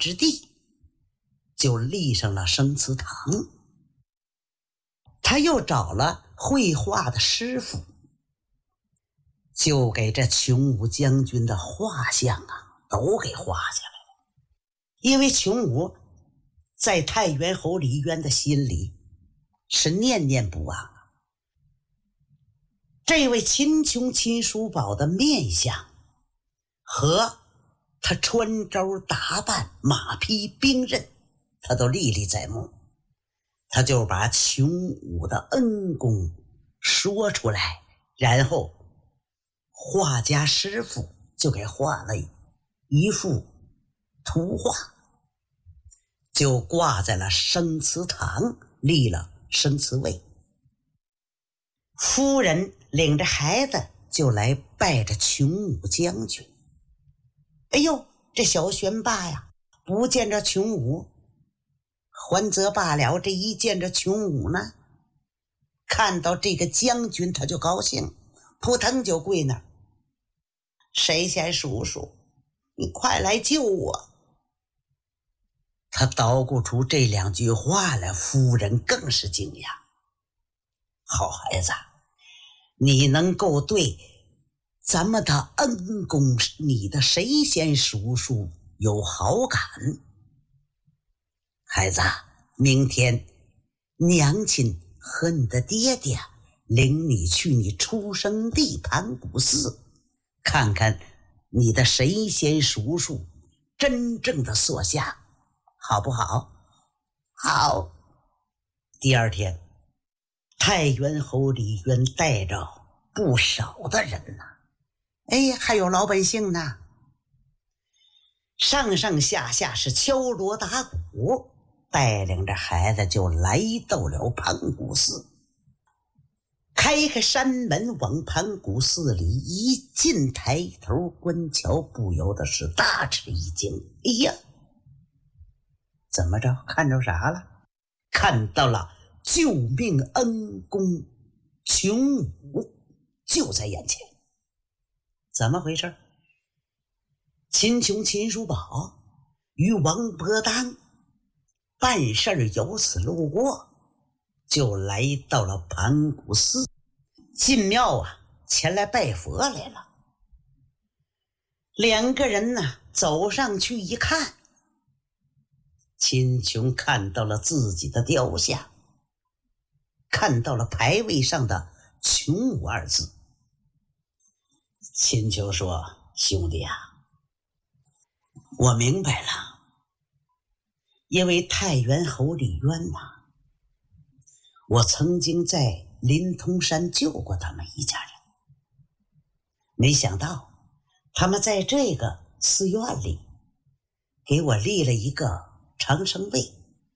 之地，就立上了生祠堂。他又找了绘画的师傅，就给这穷武将军的画像都给画下来了。因为穷武在太原侯李渊的心里是念念不忘这位秦琼秦叔宝的面相和他穿着打扮、马匹兵刃，他都历历在目。他就把穷武的恩功说出来，然后画家师傅就给画了一幅图画，就挂在了生祠堂，立了生祠位。夫人领着孩子就来拜着穷武将军。哎呦，这小玄霸呀，不见着穷武还则罢了，这一见着穷武呢，看到这个将军他就高兴，扑腾就跪那儿，神仙叔叔，你快来救我。他捣鼓出这两句话来，夫人更是惊讶。好孩子，你能够对咱们的恩公，你的神仙叔叔有好感。孩子，明天娘亲和你的爹爹领你去你出生地盘古寺，看看你的神仙叔叔真正的所相，好不好？好。第二天，太原侯李渊带着不少的人还有老百姓呢，上上下下是敲锣打鼓，带领着孩子就来到了盘古寺。开开山门往盘古寺里一进，抬头观瞧，不由得是大吃一惊。哎呀，怎么着？看着啥了？看到了救命恩公穷武就在眼前。怎么回事？秦琼秦叔宝与王伯当办事由此路过，就来到了盘古寺。进庙前来拜佛来了。两个人走上去一看，秦琼看到了自己的雕像，看到了牌位上的穷武二字。秦琼说，兄弟我明白了，因为太原侯李渊我曾经在临潼山救过他们一家人，没想到他们在这个寺院里给我立了一个长生位，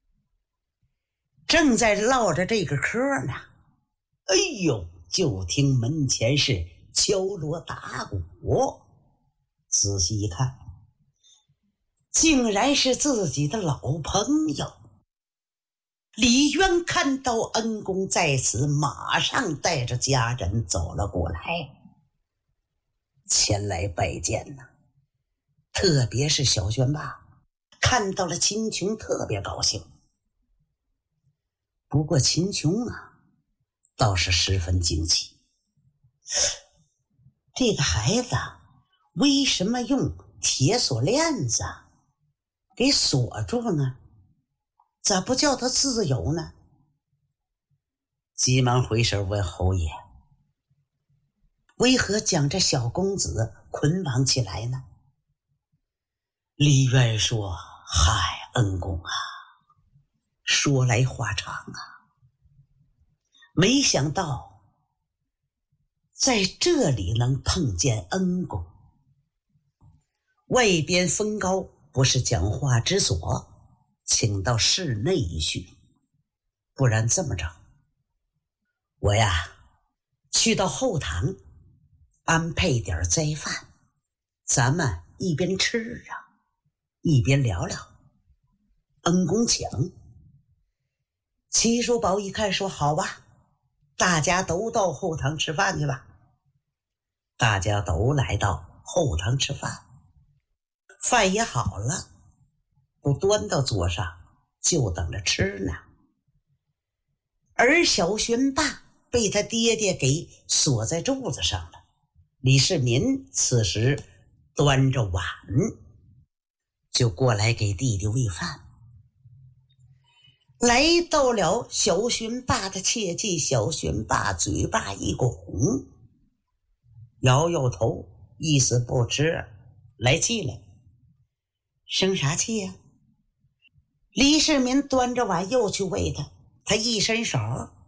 正在唠着这个嗑呢，哎呦，就听门前是敲锣打鼓，仔细一看，竟然是自己的老朋友。李渊看到恩公在此，马上带着家人走了过来，前来拜见特别是小玄霸看到了秦琼特别高兴。不过秦琼倒是十分惊奇，这个孩子为什么用铁锁链子给锁住呢？咋不叫他自由呢？急忙回身问侯爷，为何将这小公子捆绑起来呢？李渊说，嗨，恩公说来话长没想到在这里能碰见恩公。外边峰高不是讲话之所，请到室内一叙，不然这么着，我去到后堂安排点斋饭，咱们一边吃一边聊聊。恩公请。齐叔宝一看说，好吧，大家都到后堂吃饭去吧。大家都来到后堂吃饭，饭也好了， 都端到桌上，就等着吃呢。而小轩爸被他爹爹给锁在柱子上了。李世民此时端着碗就过来给弟弟喂饭。来到了小轩爸的切记，小轩爸嘴巴一个红，摇摇头，意思不吃，来气了。生啥气呀？李世民端着碗又去喂他，他一伸手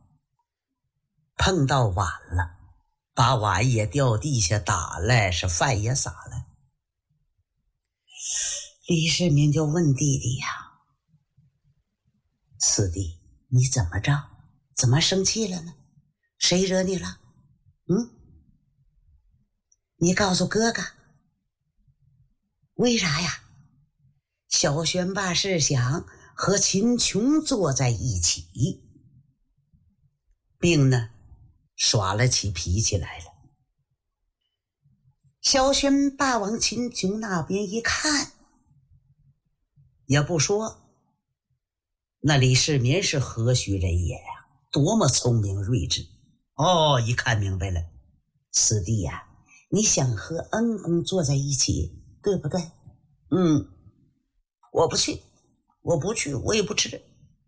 碰到碗了，把碗也掉地下打了，是饭也洒了。李世民就问弟弟呀：四弟，你怎么着？怎么生气了呢？谁惹你了？你告诉哥哥。为啥呀？小轩爸是想和秦琼坐在一起，并呢耍了起脾气来了。小轩爸往秦琼那边一看，也不说，那李世民是何许人也呀？多么聪明睿智！一看明白了，四弟呀，你想和恩公坐在一起，对不对？我不去，我也不吃。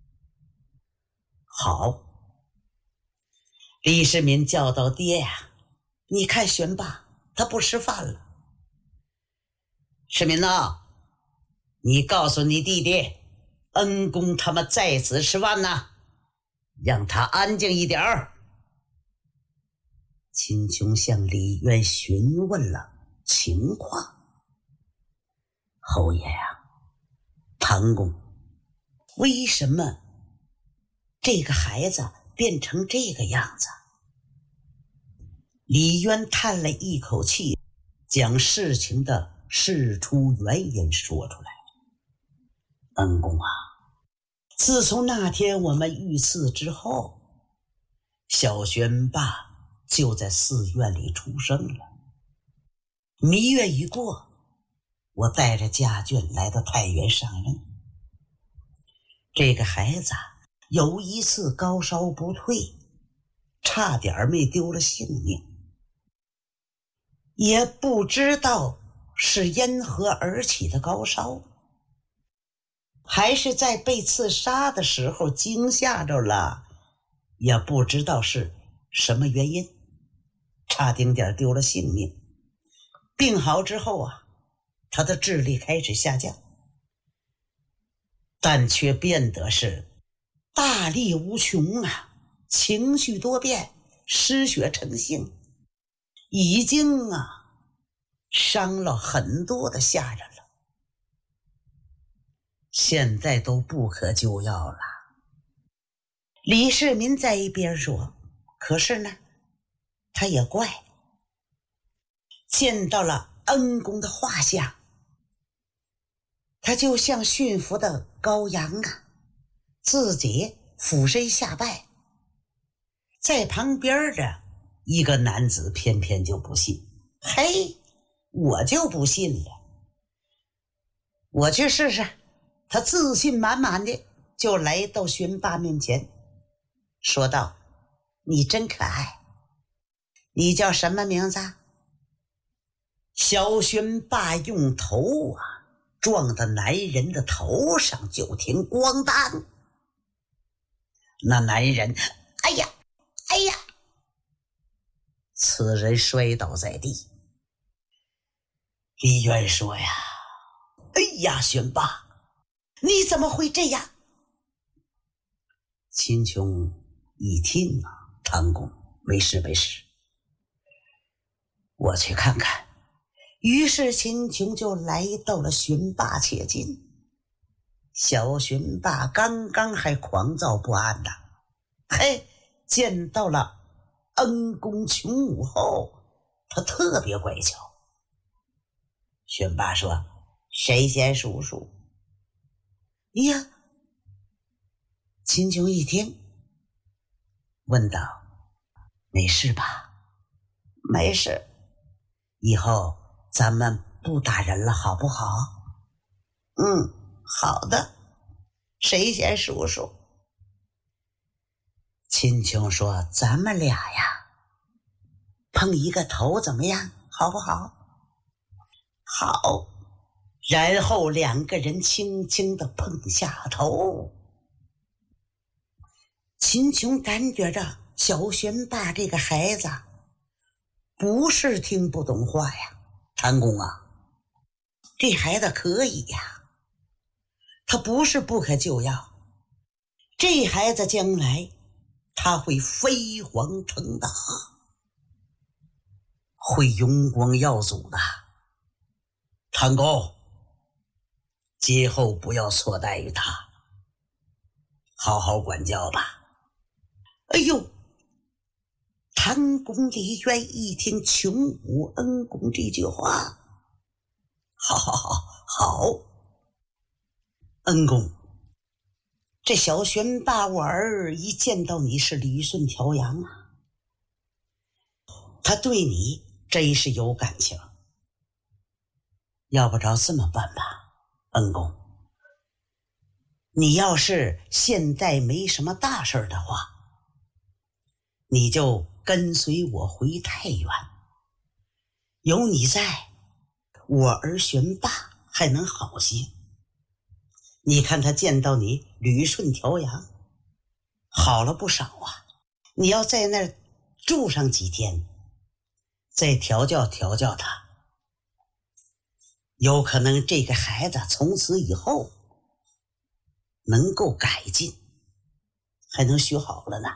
好，李世民叫道：爹呀，你看轩爸他不吃饭了。世民呐，你告诉你弟弟，恩公他们在此吃饭呢，让他安静一点儿。秦琼向李渊询问了情况。侯爷呀，唐公，为什么这个孩子变成这个样子？李渊叹了一口气，将事情的事出原因说出来。恩公啊，自从那天我们遇刺之后，小轩爸就在寺院里出生了。蜜月一过，我带着家眷来到太原上任。这个孩子有一次高烧不退，差点没丢了性命，也不知道是因何而起的高烧，还是在被刺杀的时候惊吓着了，也不知道是什么原因，差丁点丢了性命。病好之后啊，他的智力开始下降，但却变得是大力无穷啊，情绪多变，失血成性，已经伤了很多的下人了，现在都不可救药了。李世民在一边说，可是呢，他也怪，见到了恩公的画像，他就像驯服的羔羊自己俯身下拜。在旁边的一个男子偏偏就不信，嘿，我就不信了，我去试试。他自信满满的就来到轩爸面前，说道：你真可爱，你叫什么名字？小轩爸用头撞到男人的头上，就听咣当，那男人哎呀，此人摔倒在地。李渊说呀，哎呀，轩爸，你怎么会这样？秦琼一听唐公，没事，我去看看。于是秦琼就来到了轩爸切近。小轩爸刚刚还狂躁不安呢，见到了恩公琼武后，他特别乖巧。轩爸说：谁先数数？呀，秦琼一听，问道：没事吧？没事，以后咱们不打人了好不好？ 好的，谁先数数？秦琼说：“咱们俩呀，碰一个头怎么样？好不好？”好。然后两个人轻轻地碰下头。秦琼感觉着小玄霸这个孩子不是听不懂话呀，谭公啊，这孩子可以呀，他不是不可救药，这孩子将来他会飞黄腾达，会荣光耀祖的。谭公，今后不要错待于他，好好管教吧。哎呦，谭公李渊一听穷武恩公这句话，好，恩公，这小玄霸我儿一见到你是捋顺调阳啊，他对你真是有感情。要不着这么办吧，恩公，你要是现在没什么大事的话，你就跟随我回太原，有你在，我儿玄霸还能好些。你看他见到你捋顺调阳，好了不少啊。你要在那儿住上几天，再调教调教他，有可能这个孩子从此以后能够改进，还能学好了呢。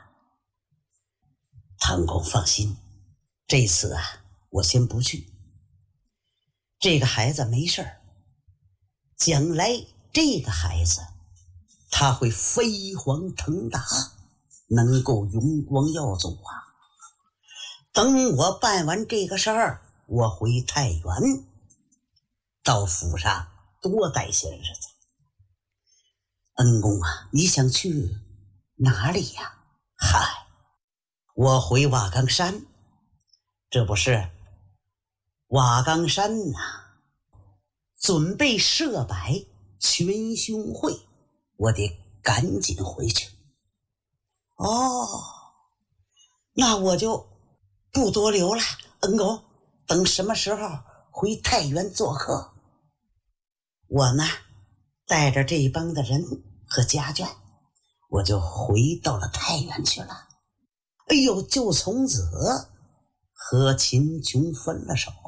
谭公放心，这次啊，我先不去。这个孩子没事儿，将来这个孩子他会飞黄腾达，能够荣光耀祖啊。等我办完这个事儿，我回太原，到府上多待些日子。恩公啊，你想去哪里呀？嗨，我回瓦岗山，这不是瓦岗山准备设摆群雄会，我得赶紧回去。哦，那我就不多留了，恩公，等什么时候回太原做客，我呢带着这帮的人和家眷，我就回到了太原去了。哎呦，就从此和秦琼分了手。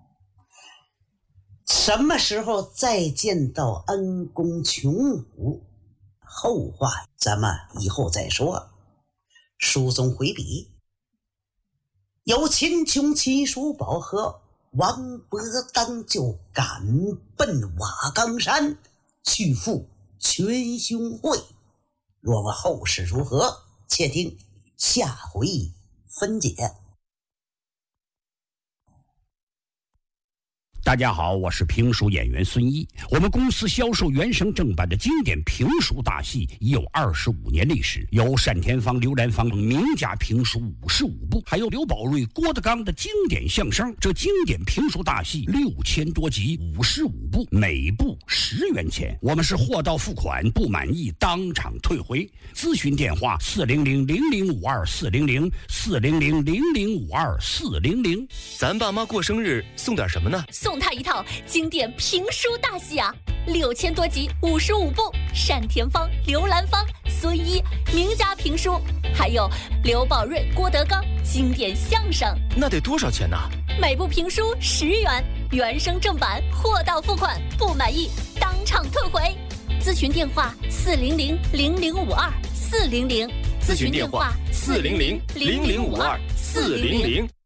什么时候再见到恩公穷武，后话咱们以后再说。书中回笔，由秦琼、秦叔宝和王伯当就赶奔瓦岗山去赴群雄会。若问后事如何，且听下回分解。 大家好，我是评书演员孙一。我们公司销售原声正版的经典评书大戏已有25年历史，有单田芳、刘兰芳名家评书55部，还有刘宝瑞、郭德纲的经典相声。这经典评书大戏6000多集，55部，每部10元钱。我们是货到付款，不满意当场退回。咨询电话400-0052-400-400-0052-400。 咱爸妈过生日送点什么呢？ 送他一套经典评书大戏啊，6000多集，55部，单田芳、刘兰芳、孙一名家评书，还有刘宝瑞、郭德纲经典相声。 那得多少钱呢？ 每部评书10元，原声正版，货到付款，不满意当场退回。咨询电话400-0052-400。 咨询电话400-0052-400。